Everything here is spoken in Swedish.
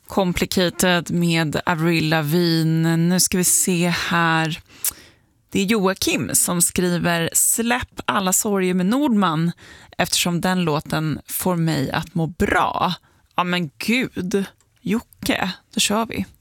Complicated med Avril Lavigne. Nu ska vi se här. Det är Joakim som skriver släpp alla sorger med Nordman eftersom den låten får mig att må bra. Ja men gud, Jocke, då kör vi.